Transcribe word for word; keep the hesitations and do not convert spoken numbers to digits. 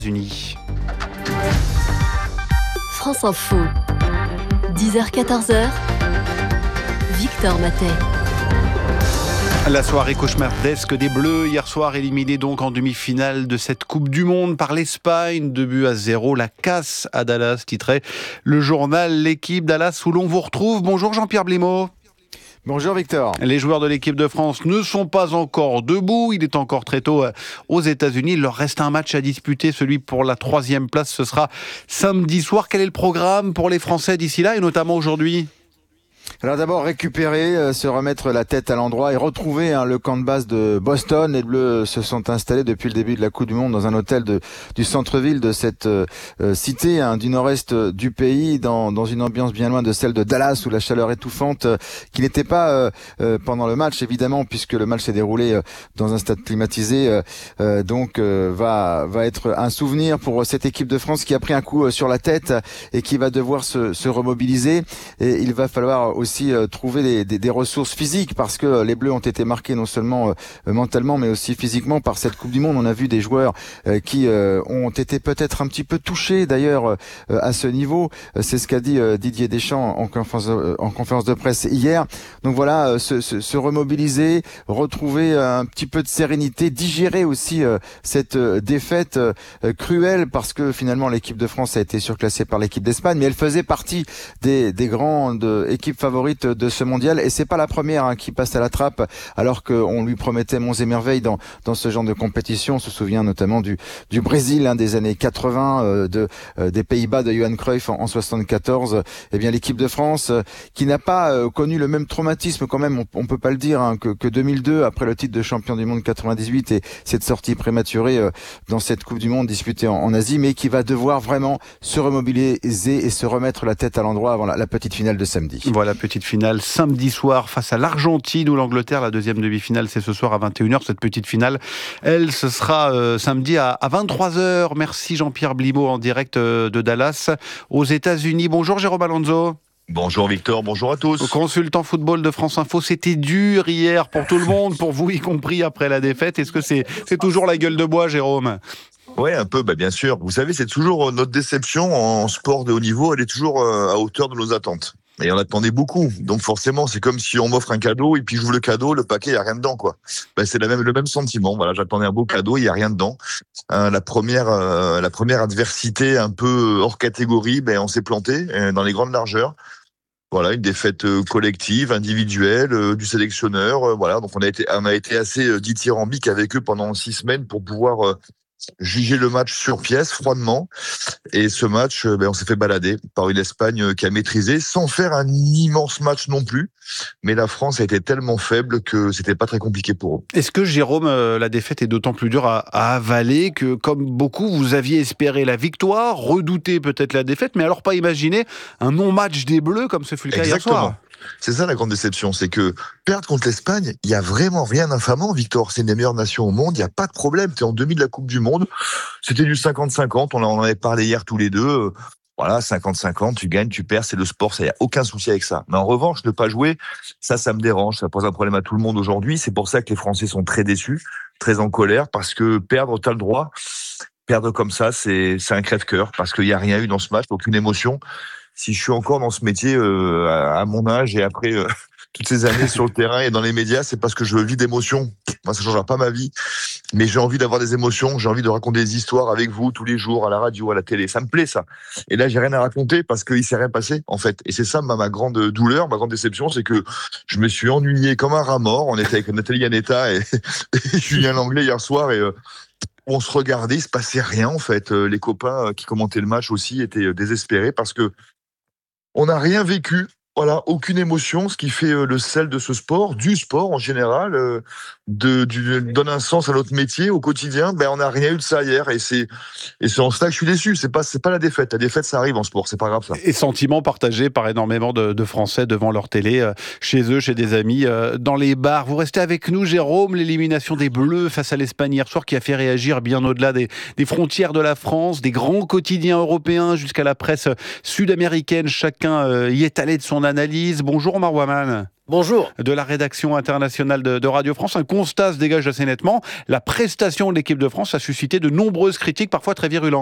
Unis. France Info, dix heures quatorze heures, Victor Matet. La soirée cauchemardesque des Bleus, hier soir éliminés donc en demi-finale de cette Coupe du Monde par l'Espagne, deux buts à zéro. La casse à Dallas, titrait le journal L'équipe Dallas où l'on vous retrouve. Bonjour Jean-Pierre Blimaud. Bonjour Victor. Les joueurs de l'équipe de France ne sont pas encore debout. Il est encore très tôt aux États-Unis. Il leur reste un match à disputer, celui pour la troisième place. Ce sera samedi soir. Quel est le programme pour les Français d'ici là et notamment aujourd'hui ? Alors d'abord récupérer, euh, se remettre la tête à l'endroit et retrouver hein, le camp de base de Boston. Les Bleus se sont installés depuis le début de la Coupe du Monde dans un hôtel de, du centre-ville de cette euh, cité hein, du nord-est du pays, dans, dans une ambiance bien loin de celle de Dallas où la chaleur étouffante, euh, qui n'était pas euh, euh, pendant le match évidemment, puisque le match s'est déroulé euh, dans un stade climatisé. Euh, euh, donc euh, va va être un souvenir pour cette équipe de France qui a pris un coup euh, sur la tête et qui va devoir se, se remobiliser. Et il va falloir aussi euh, trouver des, des, des ressources physiques parce que les Bleus ont été marqués non seulement euh, mentalement mais aussi physiquement par cette Coupe du Monde. On a vu des joueurs euh, qui euh, ont été peut-être un petit peu touchés d'ailleurs euh, à ce niveau. Euh, c'est ce qu'a dit euh, Didier Deschamps en conférence, euh, en conférence de presse hier. Donc voilà, euh, se, se, se remobiliser, retrouver euh, un petit peu de sérénité, digérer aussi euh, cette euh, défaite euh, cruelle parce que finalement l'équipe de France a été surclassée par l'équipe d'Espagne, mais elle faisait partie des, des grandes équipes favorites de ce mondial et c'est pas la première hein, qui passe à la trappe alors qu'on lui promettait monts et merveilles dans dans ce genre de compétition. On se souvient notamment du du Brésil hein, des années quatre-vingts, euh, de euh, des Pays-Bas de Johan Cruyff en, en soixante-quatorze. Et bien l'équipe de France euh, qui n'a pas euh, connu le même traumatisme quand même, on, on peut pas le dire hein, que, que deux mille deux après le titre de champion du monde quatre-vingt-dix-huit et cette sortie prématurée euh, dans cette Coupe du Monde disputée en, en Asie, mais qui va devoir vraiment se remobiliser et se remettre la tête à l'endroit avant la, la petite finale de samedi. Voilà, petite finale samedi soir face à l'Argentine ou l'Angleterre. La deuxième demi-finale, c'est ce soir à vingt et une heures. Cette petite finale, elle, ce sera euh, samedi à, à vingt-trois heures. Merci Jean-Pierre Blimaud en direct euh, de Dallas aux États-Unis. Bonjour Jérôme Alonso. Bonjour Victor, bonjour à tous. Consultant football de France Info, c'était dur hier pour tout le monde, pour vous y compris après la défaite. Est-ce que c'est, c'est toujours la gueule de bois, Jérôme ? Oui, un peu, bah bien sûr. Vous savez, c'est toujours notre déception en sport de haut niveau, elle est toujours à hauteur de nos attentes. Et on attendait beaucoup. Donc forcément, c'est comme si on m'offre un cadeau et puis j'ouvre le cadeau, le paquet, il n'y a rien dedans, quoi. Ben, c'est la même, le même sentiment. Voilà, j'attendais un beau cadeau, il n'y a rien dedans. Euh, la première, euh, la première adversité un peu hors catégorie, ben, on s'est planté euh, dans les grandes largeurs. Voilà, une défaite collective, individuelle, euh, du sélectionneur. Euh, voilà, donc on a été, on a été assez euh, dithyrambique avec eux pendant six semaines pour pouvoir euh, juger le match sur pièce, froidement. Et ce match, ben, on s'est fait balader par une Espagne qui a maîtrisé, sans faire un immense match non plus. Mais la France a été tellement faible que c'était pas très compliqué pour eux. Est-ce que, Jérôme, la défaite est d'autant plus dure à, à avaler que, comme beaucoup, vous aviez espéré la victoire, redouté peut-être la défaite, mais alors pas imaginer un non-match des Bleus comme ce fut le cas Exactement. hier soir? C'est ça la grande déception, c'est que perdre contre l'Espagne, il y a vraiment rien d'infamant, Victor. C'est une des meilleures nations au monde, il y a pas de problème. T'es en demi de la Coupe du Monde, c'était du cinquante cinquante. On en avait parlé hier tous les deux. Voilà, cinquante cinquante, tu gagnes, tu perds, c'est le sport, ça y a aucun souci avec ça. Mais en revanche, ne pas jouer, ça, ça me dérange, ça pose un problème à tout le monde aujourd'hui. C'est pour ça que les Français sont très déçus, très en colère, parce que perdre, t'as le droit. Perdre comme ça, c'est c'est un crève-cœur, parce qu'il y a rien eu dans ce match, aucune émotion. Si je suis encore dans ce métier euh, à mon âge et après euh, toutes ces années sur le terrain et dans les médias, c'est parce que je vis d'émotions. Moi, ça changera pas ma vie, mais j'ai envie d'avoir des émotions, j'ai envie de raconter des histoires avec vous tous les jours, à la radio, à la télé. Ça me plaît, ça. Et là, j'ai rien à raconter parce qu'il s'est rien passé, en fait. Et c'est ça ma, ma grande douleur, ma grande déception, c'est que je me suis ennuyé comme un rat mort. On était avec Nathalie Yanetta et, et Julien Langlais hier soir et euh, on se regardait, il se passait rien, en fait. Les copains qui commentaient le match aussi étaient désespérés parce que on n'a rien vécu, voilà, aucune émotion, ce qui fait euh, le sel de ce sport, du sport en général, euh, de, du, donne un sens à notre métier au quotidien. Ben on n'a rien eu de ça hier et c'est et c'est en cela que je suis déçu. C'est pas c'est pas la défaite, la défaite ça arrive en sport, c'est pas grave ça. Et sentiment partagé par énormément de, de Français devant leur télé, euh, chez eux, chez des amis, euh, dans les bars. Vous restez avec nous, Jérôme. L'élimination des Bleus face à l'Espagne hier soir qui a fait réagir bien au-delà des, des frontières de la France, des grands quotidiens européens jusqu'à la presse sud-américaine. Chacun euh, y est allé de son analyse. Bonjour Marwaman. Bonjour. De la rédaction internationale de, de Radio France, un constat se dégage assez nettement. La prestation de l'équipe de France a suscité de nombreuses critiques, parfois très virulentes.